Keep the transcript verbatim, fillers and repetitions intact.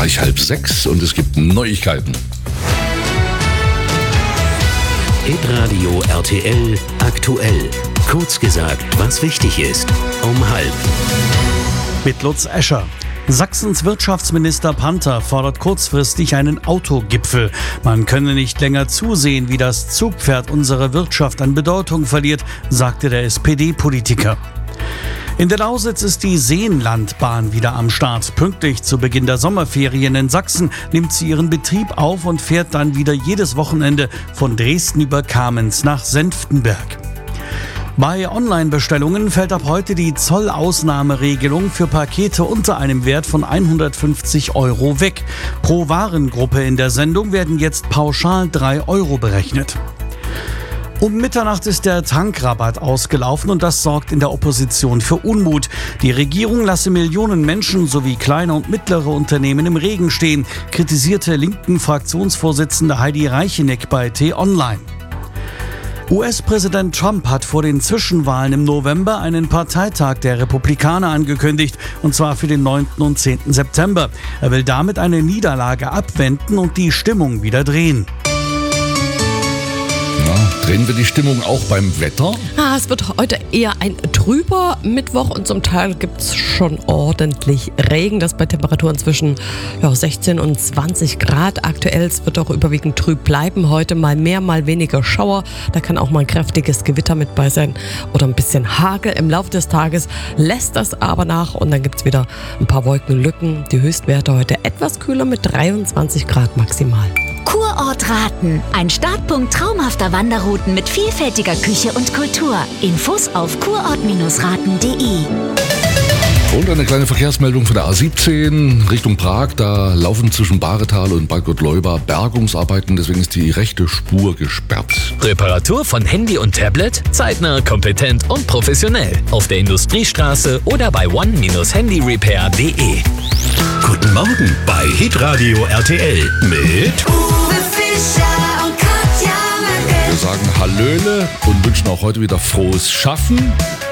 gleich halb sechs und es gibt Neuigkeiten. Hitradio R T L aktuell. Kurz gesagt, was wichtig ist. Um halb. Mit Lutz Escher. Sachsens Wirtschaftsminister Panther fordert kurzfristig einen Autogipfel. Man könne nicht länger zusehen, wie das Zugpferd unserer Wirtschaft an Bedeutung verliert, sagte der S P D-Politiker. In der Lausitz ist die Seenlandbahn wieder am Start. Pünktlich zu Beginn der Sommerferien in Sachsen nimmt sie ihren Betrieb auf und fährt dann wieder jedes Wochenende von Dresden über Kamenz nach Senftenberg. Bei Online-Bestellungen fällt ab heute die Zollausnahmeregelung für Pakete unter einem Wert von hundertfünfzig Euro weg. Pro Warengruppe in der Sendung werden jetzt pauschal drei Euro berechnet. Um Mitternacht ist der Tankrabatt ausgelaufen und das sorgt in der Opposition für Unmut. Die Regierung lasse Millionen Menschen sowie kleine und mittlere Unternehmen im Regen stehen, kritisierte linken Fraktionsvorsitzende Heidi Reicheneck bei T-Online. U S-Präsident Trump hat vor den Zwischenwahlen im November einen Parteitag der Republikaner angekündigt, und zwar für den neunten und zehnten September. Er will damit eine Niederlage abwenden und die Stimmung wieder drehen. Na, drehen wir die Stimmung auch beim Wetter? Ah, es wird heute eher ein trüber Mittwoch und zum Teil gibt es schon ordentlich Regen. Das bei Temperaturen zwischen ja, sechzehn und zwanzig Grad. Aktuell wird auch überwiegend trüb bleiben. Heute mal mehr, mal weniger Schauer. Da kann auch mal ein kräftiges Gewitter mit bei sein oder ein bisschen Hagel. Im Laufe des Tages lässt das aber nach und dann gibt es wieder ein paar Wolkenlücken. Die Höchstwerte heute etwas kühler mit dreiundzwanzig Grad maximal. Kurort Raten. Ein Startpunkt traumhafter Wanderrouten mit vielfältiger Küche und Kultur. Infos auf kurort Raten punkt de. Und eine kleine Verkehrsmeldung von der A siebzehn Richtung Prag. Da laufen zwischen Bahretal und Bad Gottleuba Bergungsarbeiten, deswegen ist die rechte Spur gesperrt. Reparatur von Handy und Tablet? Zeitnah, kompetent und professionell. Auf der Industriestraße oder bei one dash handy repair punkt de. Guten Morgen bei Hitradio R T L mit Uwe Fischer und Katja Möcke. Wir sagen Hallöle und wünschen auch heute wieder frohes Schaffen.